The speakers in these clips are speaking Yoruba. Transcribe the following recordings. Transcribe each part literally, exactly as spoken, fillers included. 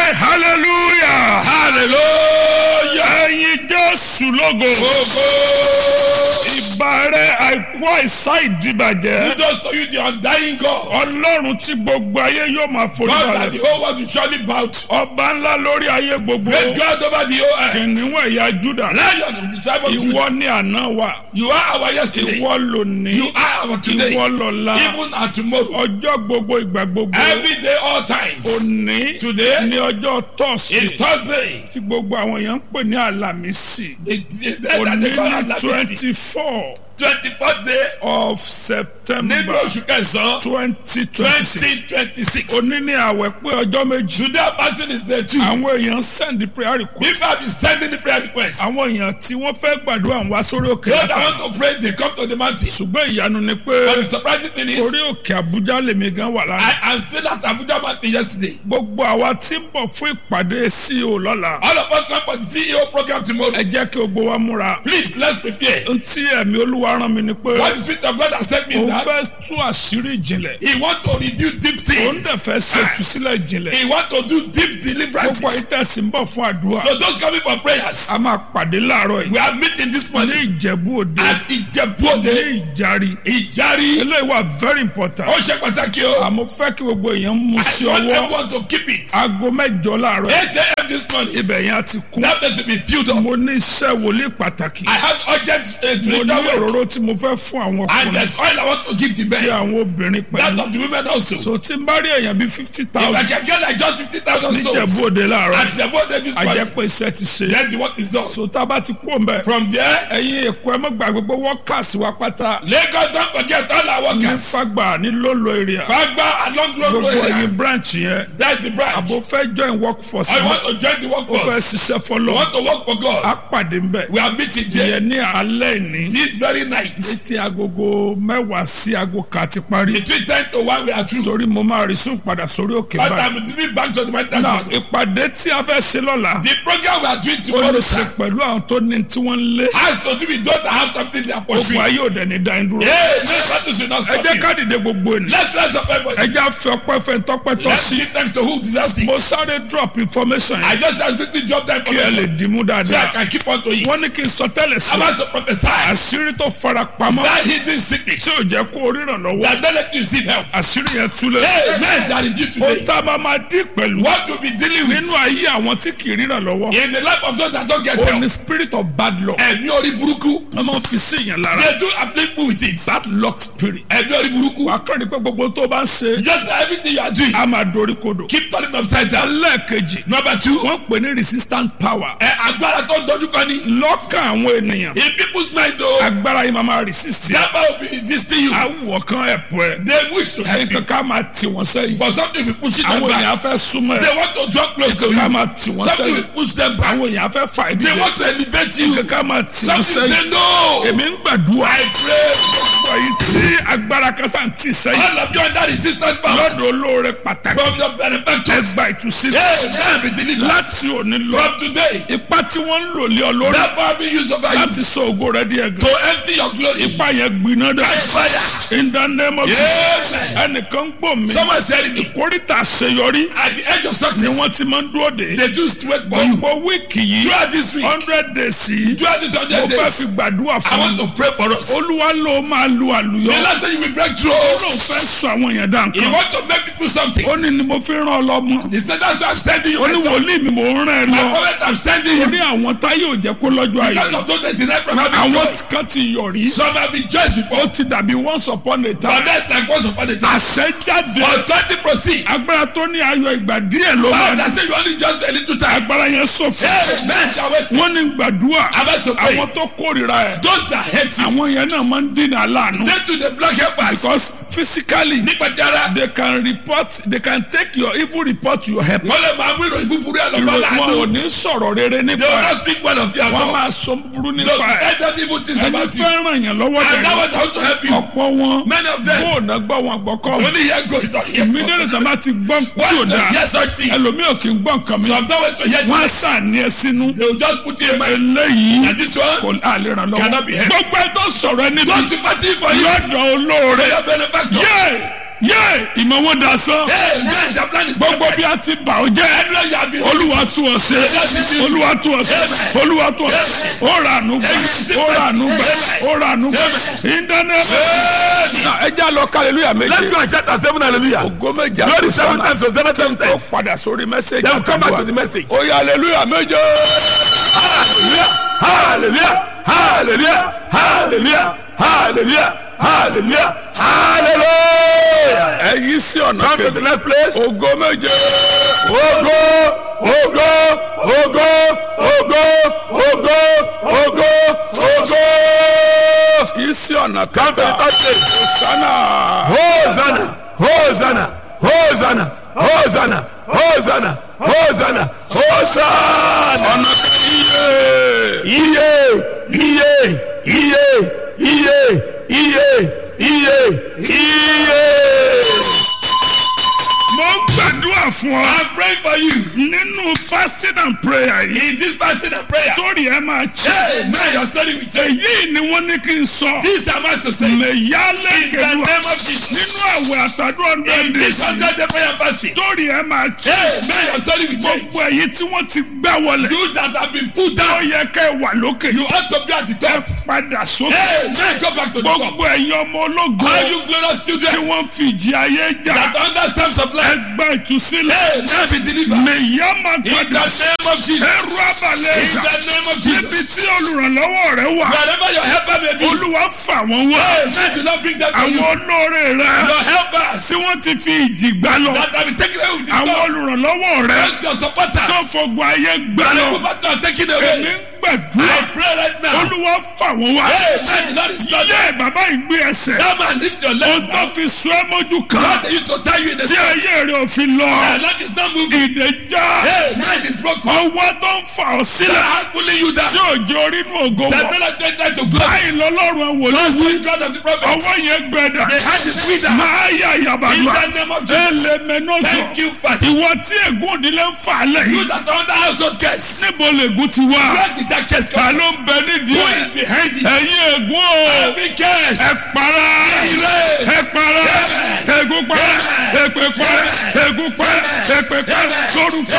ké hallelujah. Hallelujah. Ẹyin Jésù lógo. Go, Ìbàrẹ̀ àìkú àìsá ìdìbàjẹ́. go. Kudos to you, the undying God. Ọlọ́run tí gbogbo ayé yóò máa forí God that balẹ̀. the whole world will surely bow to. Ọba ńlá lórí ayé gbogbo. Great God over the whole earth. Kìnìún ẹ̀yà Júdà. Lion of the tribe of Ìwọ Judah. ni àná wa. You are our yesterday. Ìwọ lónìí. You are our today. Ìwọ lọ́la. Even our tomorrow. Ọjọ́ gbogbo ìgbà gbogbo. Every day, all times. Òní Today ní ọjọ́ is Thursday. Thursday. Tí gbogbo àwọn èèyàn ń pè ní Àlàmísì. The, the day that Òní they call ní Alamisi. twenty-four twenty-fourth day of nínú September oṣù kẹsàn-án twenty twenty-six. twenty twenty-six. Òní ní àwẹ̀ pé ọjọ́ méjì. Today our fasting is day two. Àwọn èèyàn send the prayer request. People have been sending the prayer request. Àwọn èèyàn tí wọ́n fẹ́ gbàdúrà ń wá sórí òkè Those that Àbújá. want to pray, they come to the mountain. Ṣùgbọ́n ìyanu ni But pé the surprising thing is, orí òkè Àbújá lèmi gan wà lánàá. I am still at Abuja mountain yesterday. Gbogbo àwa tí ń bọ̀ fún ìpàdé C E O lọ́la. All of us come for the C E O program tomorrow. Ẹ jẹ́ kí gbogbo wa múra. Please, let's prepare. Ohun tí ẹ̀mí Olúwa rán mi ni pé What the Spirit of God has sent me is òun that fẹ́ tú àṣírí ìjìnlẹ̀. He wants to reveal deep Òun dẹ̀ things. fẹ́ ṣe ìtúsílẹ̀ ìjìnlẹ̀. He wants to do deep Gbogbo deliverances. ìtẹ̀sí ń bọ̀ fún àdúrà. So those coming for prayers, A máa pàdé láàárọ̀ we yìí. are meeting this Ní morning Ìjẹ̀bú Òde. at Ijebu-Ode, Ní Ìjàrí. Ìjàrí. Eléyìí wà very important. Ó ṣe pàtàkì o. Àmọ́ fẹ́ kí gbogbo èèyàn mú sí I want ọwọ́. everyone to keep it. Aago mẹ́jọ láàárọ̀ yìí. eight a.m. this morning. Ibẹ̀ yẹn á ti kún. That place will be filled up. Mo ní iṣẹ́ wòlíì pàtàkì. I have urgent uh, Mo ní spiritual work. òróró tí mo fẹ́ fún àwọn And ọkùnrin there's oil I want to give the tí men. àwọn obìnrin That pẹ̀lú. of the women also. So tí n bá rí èèyàn bíi fifty If I thousand can get like just fifty thousand ní souls Ìjẹ̀bú Òde láàárọ̀ at yìí. the border this morning, Àjẹpẹ́ iṣẹ́ ti ṣe. then the work is done. So tá a bá ti kú òǹbẹ̀. From there, Ẹ̀yin Èkó ẹ má gbàgbé pé workers wa pátá Lagos don't forget all our ní workers. Fágbà ní Lolo area. Fagba along Lolo Gbogbo area. ẹ̀yin branch yẹn. That's the branch. Àbò fẹ́ join workforce. I want to join the Ó fẹ́ workforce. ṣiṣẹ́ I fọlọ́. want to work for God. Á pàdé ń bẹ̀. We are meeting there Ìyẹn ní alẹ́ ìní. this very night. Létí agogo mẹ́wàá sí aago kan ti parí. Between ten to one, we are through. Torí mo máa rí sùn padà sórí òkè But báyìí. I'm giving back to the mountain. Náà ìpàdé tí a fẹ́ ṣe lọ́la. The program we are doing Ó tomorrow lè ṣe sir, pẹ̀lú àwọn tó ní tí wọ́n ń lé. has to do with those that have something they are Ogun pursuing. ayé ò dẹ̀ ní dá yín dúró. Yes, this battle should not Ẹ stop jẹ́ you. ká dìde gbogbo ènìyàn. Let's rise up Ẹ everybody. jẹ́ àfi ọpẹ́ fẹ́ tọ́pẹ́ tọ́ Let's sí. give thanks to who deserves it. Mo sáré drop information I yẹn just have quickly drop that kí ẹ lè information dìímú so I dáadáa. can keep on to it. Wọ́n ní kí n sọ tẹ́lẹ̀ sí. I'm asked to prophesy Àṣírí tó fara pamọ́ that hidden secret tí ò jẹ́ kó ríran lọ́wọ́. that don't let you receive help. Àṣírí yẹn túlẹ̀. Amen. That is you Ó today. tá a máa máa dín pẹ̀lú. What you'll be dealing with Nínú ayé àwọn tí kì í ríran lọ́wọ́. in the life of those that don't get Ó help. ní spirit of bad luck. Ẹ̀mí orí burúkú. Wọ́n máa ń fi sí ìyẹn lára. They do afflict me with it. Bad luck spirit. Ẹ̀mí orí burúkú. Wà á kàn ní pé gbogbo tó bá ń ṣe. Just everything you are doing. A máa dorí kodò. Keep turning upside down. Ẹlẹ́ẹ̀kejì. Number two. Wọ́n pè ní resistant power. Ẹ agbára tó ń dojú kọ ni. Lọ́kàn àwọn ènìyàn. In people's mind o. Agbára yìí máa máa resist. That power will be resisting you. Àwọ̀ kan ẹ̀pọ̀ ẹ̀. They wish to help you. Nǹkan ká máa tì wọ́n sẹ́yìn. But something will push it them Àwọn back. èèyàn fẹ́ súnmọ́ They ẹ̀. want to draw close to Nǹkan ká you. máa tì wọ́n Something sẹ́yìn. will push them back. Àwọn èèyàn fẹ́ fà They ìdílé. want to elevate you. Nǹkan ká máa tì wọ́n Something sẹ́yìn. they know. Èmi ń gbàdúrà. I pray. Ọ̀pọ̀ yìí tí agbára kan sáà ń tì sẹ́yìn. All of you under resistance powers. Lọ́dọ̀ olóore pàtàkì. From your benefactors. Ẹgbà ìtúsí. Yes, be delivered. Láti òní lọ. From today. Ipá tí wọ́n ń lò lé ọ lórí. That power being used over you. Láti sọ ògo rẹ di ẹ̀gàn. To empty your glory. Ipá yẹn gbiná dẹ̀. Catch fire. In the name of Yes. Jesus. Ẹnìkan gbọ́ mi. Someone said me. Kórìtà àṣeyọrí At the edge of ni success. wọ́n ti máa ń dúró dé. They do wait for you. Gbogbo wíìkì yìí. Throughout this week. hundred days yìí. Throughout this Mo hundred fẹ́ days. fi gbàdúrà I fún want mi. to pray for us. Olúwa ló máa lu àlùyọ. The last thing you will break through. Ó lóun fẹ́ sọ àwọn èèyàn dá He nǹkan. want to make people something. Ó ní ni mo fi rán ọ lọ́mọ. He said that's why I'm sending you. Ó ní my son. wòlíì mi mò ń rán ẹ My lọ. prophet, I'm sending Ó ní you. àwọn táyé ò jẹ́ kó lọ́jọ́ Because ayọ̀. of those that deny from having Àwọn joy. kan ti yọ̀rí. Some have been judged before. Ó ti dàbí once upon a But time. that's like once upon a time. Àṣẹ jáde. Authority proceed. Agbára tó ní ayọ̀ ìgbà díẹ̀ ló máa Power ní. that say you only just a little time. Agbára yẹn ṣòfò. Amen. Shall we- Wọ́n ní gbàdúrà. I'm asked to pray. Àwọn tó kórìíra ẹ̀. Those that hate you. Àwọn yẹn náà máa ń dínà láàánú. They do the block helpers. Because physically Nípa ti ara. they can report they can take your evil report to your help. Wọ́n lè máa mú ìròyìn búburú ẹ̀ lọ́gbọ́n Ìròyìn wọn ò láàánú. ní sọ̀rọ̀ rere They will nípa ẹ̀. not speak well of you at Wọ́n all. máa sọ búburú They nípa will ẹ̀. tell them evil things Ẹni about you. fẹ́ ràn yàn lọ́wọ́ And that dẹ̀. was how to help you. Ọ̀pọ̀ wọn Many of them. bóònà gbọ́ wọn gbọ́kọ́. Only hear God, you don't hear God. Ìmídẹ́rẹ̀ tó bá ti gbọ́ tí ò Once they dáa. hear such thing, Ẹlòmíì ò kì í gbọ́ nǹkan mi. some don't wait to hear Wọ́n á this. sàní ẹ sínú. They will just put you in mind. Eléyìí And this one kò àlè ràn lọ́wọ́. cannot be helped. Gbogbo ẹ̀ tó sọ̀rọ̀ ẹni bí Don't sympathy for you. lọ́dọ̀ olóore. They are benefactor. Yé! Yé! Ìmọ̀ wọn dasán. Amen. Their plan is Gbogbo bí a tá ti bà ó jẹ́ Everywhere you have been. olúwa tú ọ ṣe olúwa tú ọ ṣe olúwa tú ọ ṣe ó rà ànú gbà ó rà ànú gbà ó rà ànú gbà ìdáná ẹ jẹ́ lọ hallelujah méje. Let's go and chant as seven hallelujah. ògo méje Glory seven times or seven seven ó times. padà sórí mẹ́sẹ̀gì Then come back to the message. ó yá hallelujah méje. Hallelujah, hallelujah, hallelujah, hallelujah, hallelujah, hallelujah, hallelujah. ẹ yí sí ọ̀nà Come to the kejì next place. ògo méje. Ogo, ogo, ogo, ogo, ogo, ogo, ogo. yí sí ọ̀nà Come to the kẹta third place. Hosanna. Hosanna, Hosanna, Hosanna, Hosanna, Hosanna, Hosanna, Hosanna. ọ̀nà kẹta Iye, iye, iye, iye, iye, iye, iye. mo ń gbàdúrà fún ọ I'm praying for you nínú fasting and prayer yìí in this fasting and prayer. torí ẹ máa ṣe Hey, now your story will change. èyí ni wọ́n ní kí n sọ This time I to say, in the mẹ̀yálẹ̀ kẹlúwa name of Jesus, nínú àwẹ̀ àtàdúrà in hundred this days hundred day prayer and fasting, torí ẹ máa ṣe hey, now your story will change. gbogbo èyí tí wọ́n ti gbá wọlé You that have been put ó down, yẹ kẹ́ ẹ wà lókè you ought to be at the ẹ top. padà sókè Hey, now go back to the top. gbogbo ẹ̀yin ọmọ ológo All you glorious tí children wọ́n fi ìjì ayé jà that under times of ẹ life, gba ìtúsílẹ̀ hey, now be delivered. mẹ̀yà máa In the padà name of Jesus. ẹrú abalẹ̀ In ẹ̀dá the name of níbi Jesus. tí olùrànlọ́wọ́ rẹ wà Wherever your helper may be, olúwa fà wọ́n wá hey, may the Lord bring them to you. àwọn olóore rẹ Your helpers tí wọ́n ti fi ìjì gbá lọ that have been taken away with this àwọn God. olùrànlọ́wọ́ rẹ Those your supporters. tó fọgbọ ayé gbá And lọ the people are taken èmi away. ń gbàdúrà I pray right now. olúwa fà wọ́n wá Hey, may the Lord restore them. yẹ bàbá ìgbé ẹsẹ̀ That man lift your ohun leg. tó fi sọ ẹ́ mójú kan God tell you to tie you in the tí spirit. ayé rẹ ò fi lọ My life is not moving. ìdè já Hey, mind is broken. ọwọ́ tó ń fà ọ́ That sílẹ̀ hand pulling you down. tí òjò rínú ògo That wọ̀ men are trying to glory. báyìí lọ́lọ́run wò ló Those who God of the prophets. ọwọ́ yẹn gbẹdà The hand is free down. máa yà In yàbàdùà the name of Jesus. ẹlẹ́mẹ̀nọ́sọ Thank you, Father. ìwọ tí ègún òdìlé ń fà á You lẹ́yìn that are under household curse. níbo lègún ti wá Where did that curse ta come ló ń bẹ nídìí from? Who ẹ̀ is behind it? ẹ̀yin ègún o Every curse. ẹ para ẹ para ègún para èpè para ègún para èpè para lórúkọ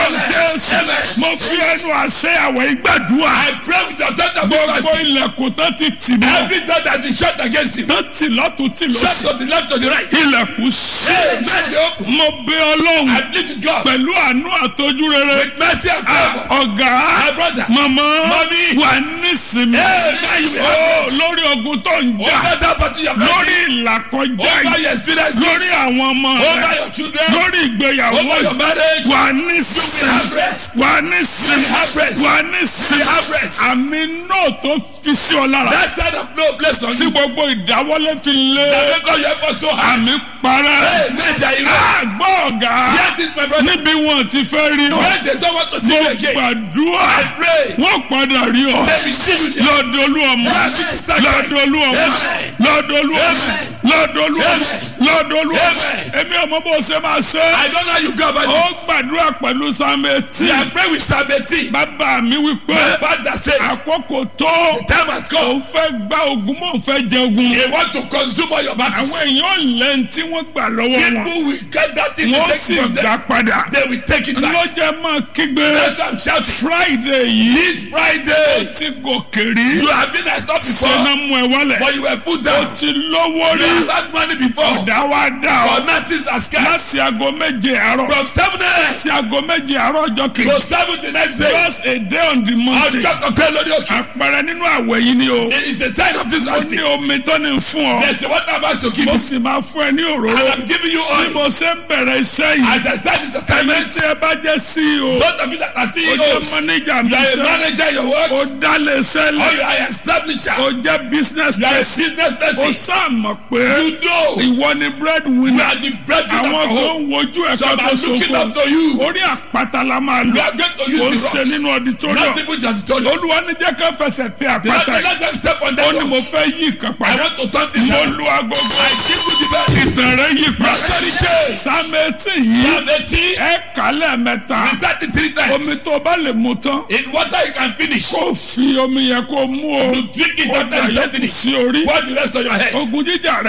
Jésù mo fi ẹnu àṣẹ àwẹ̀ ìgbàdúrà I pray with the authority of gbogbo fasting. ilẹ̀kùn tó ti tì mọ́ Every door that is shut against you. tó tì lọ́tún tì Shut lọ́sì to the left or the right. ilẹ̀kùn ṣe Hey, man, they open. mo bẹ̀ Ọlọ́run I plead with God. pẹ̀lú àánú àtọ́jú rere With mercy and favor. ọ̀gá My brother. màmá Mommy. wà nísìmí Hey, man, you will have Ó, this. lórí ogun tó ń jà Over that battle you are lórí fighting. ìlàkọjá Over yìí your experiences. lórí àwọn ọmọ Over rẹ your children. lórí ìgbéyàwó Over your yìí marriage. wà have nísìmí rest. wà nísìmí have rest. wà nísìmí have rest. àmì náà tó fi sí ọ lára That side of no place on tí you. gbogbo ìdáwọ́lé fi lé That make all your efforts so hard. àmì parẹ́ Hey, man, they erase. àgbọ̀ ọ̀gá Hear this, my brother. níbi wọn ti fẹ́ rí ọ When they don't want to see mo you again. gbàdúrà I pray. wọ́n padà rí ọ Let me see you there. lọ́dọ̀ olúọmọ lọ́dọ̀ olúọmọ lọ́dọ̀ olúọmọ lọ́dọ̀ olúọmọ lọ́dọ̀ olúọmọ èmi ọmọ bó ṣe máa ṣe I don't know how you go about ó this. gbàdúrà pẹ̀lú sàmẹ́tì I pray with Psalm eighteen. bàbá mi wípé My father says, àkókò tó the time has come. òun fẹ́ gba ogun mọ́ òun fẹ́ jẹ ogun They want to consume all your battles. àwọn èèyàn lẹ́yìn tí wọ́n gbà lọ́wọ́ wọn People will get that thing wọ́n they sì take from gbà them. padà They will take it back. lọ́jọ́ máa kígbe That's why I'm shouting. Friday yìí This Friday, ti gòkè rí you have been at top before, sẹ́nà mú ẹ wálẹ̀ but you were put ó down. ti lówó You rí have had money before, ọ̀dà wa dà but ọ́ nothing has scarce. láti aago méje àárọ̀ From seven a.m. sí aago méje àárọ̀ ọjọ́ to kejì seven the next day, just a day on the mountain ọjọ́ kankan lórí òkè. àpẹẹrẹ nínú àwẹ̀ yìí ni o It is the sign of this ó ní fasting. omi tó ní fún ọ There's the water I'm about to give mo you, sì máa fún ẹ ní and òróró I'm giving you bí oil. mo ṣe ń bẹ̀rẹ̀ iṣẹ́ yìí As I start this ẹni assignment, tí ẹ bá jẹ́ C E O those of you that are ó jẹ́ C E Os, manager mi you are a iṣẹ́ manager in your work, ó dálé iṣẹ́ or lẹ̀ you are an establisher, ó jẹ́ business you are a person business ó person. sàmọ̀ pé You know ìwọ ni bread you winner are the breadwinner àwọn for tó home. ń wojú ẹ̀ka Some tó are looking sọ̀kò up to you. orí àpáta la máa We lò are going to ó use ṣe the rock, nínú auditorium not even just the auditorium. olúwa ní jẹ́ ká fẹsẹ̀ tẹ The Lord àpáta will yìí let them step on ó that ní rock. mo fẹ́ yí nǹkan I padà want to turn this mo around. lu agogo I give you the best. ìtàn rẹ̀ yí padà Prosperity. sámẹ́tì yìí Psalm eighteen, ẹ kálẹ̀ mẹ́ta recite it three omi times. tó bá lè mu tán In water you can finish. kó fi omi yẹn kó mú o You drink it ó after dà you yókù finish. sí orí Pour the rest on your head. ogun jíjà rẹ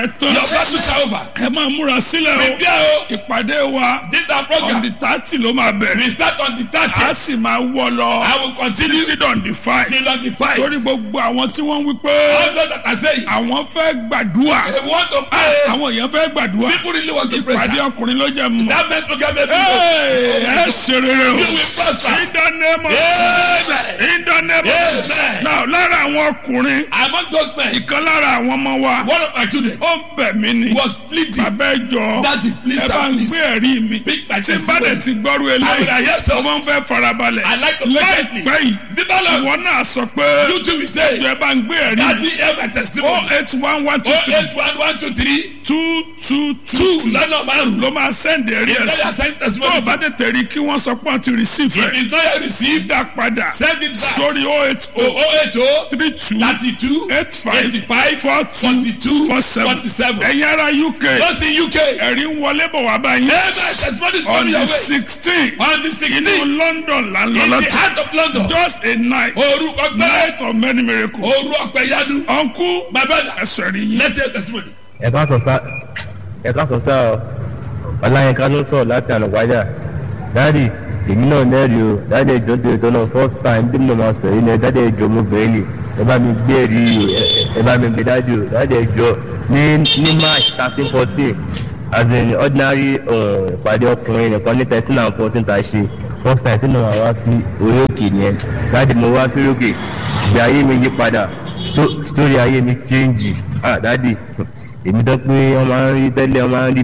tán. Your battles are over. ẹ máa múra sílẹ̀ o. Prepare o. ìpàdé wa This our on program. the thirty ló máa bẹ̀rẹ̀. We start on the a thirtieth. sì máa wọ lọ I will continue títí on the five. till on the five. torí gbogbo àwọn tí wọ́n ń wí pé All those that are saying, àwọn fẹ́ gbàdúrà. they want to pray. àwọn èèyàn fẹ́ gbàdúrà. People really want to pray. ìpàdé sir. ọkùnrin ló jẹ́ mọ́. That meant program may be Hey, ẹ ṣe rere o. You will prosper. In the name of Amen. In the name of Amen. Now lára àwọn ọkùnrin Among those men, ìkan lára àwọn ọmọ wa one of my children ó ń bẹ̀ mí ni. was pleading. bàbá ẹ jọ Daddy, please, ẹ bá sir, ń please. gbé ẹ̀rí mi. Pick my tí n bá dẹ̀ testimony. ti gbọ́rú I will eléyìí hear so. ọmọ ń fẹ́ farabalẹ̀. I like to patiently. láìpẹ́ yìí People love ìwọ náà sọ pé you too will say, ẹ bá ń gbé ẹ̀rí mi. Daddy, hear my oh testimony. eight one one two Oh three eight one one two three two two two two two lọ́nà márùn-ún. ló máa sẹ́ndì ẹ̀rí If ẹ̀ they are sí. sending tó o testimony, bá tètè rí kí wọ́n sọ pé wọ́n ti receive if ẹ̀. it's not yet received, dá padà send it back sórí oh eight to oh oh eight oh three two thirty two eight five eighty five four two forty two four seven. forty seven. ẹ̀yin ará U K Those in U K, ẹ̀rí ń wọlé bọ̀ wá báyìí. amen. Testimony is on coming your the way. sixteen On the inú sixteenth, London là ń lọ in the láti heart of London, just a night Oru Ọpẹ́, night of many miracles. Oru Ọpẹ́ Yanu, uncle my brother, ẹ̀sọ̀ ẹ̀rí yín. let's hear testimony. ẹ ká sọ sá ẹ ká sọ sá ọ ọláyínká ló sọ láti ànàgbájà dáàdì èmi náà lẹ́rìí o dáàdì ìjọ tó ètò náà first time bí mo máa sọ yìí ni dáàdì ìjọ mo bẹ̀rẹ̀ ni ẹ bá mi gbé ẹ̀rí o ẹ bá mi gbé dáàdì o dáàdì ìjọ ní ní march thirteen fourteen as in ordinary ìpàdé ọkùnrin nìkan ní thirteen and fourteen tá a ṣe first time tí mo máa wá sí orí òkè nìyẹn dáàdì mo wá sí orí òkè ìgbé ayé mi yí padà story ayé mi change ah dadi èmi tó pé ọmọ ń rí tẹ́lẹ̀ ọmọ ń rí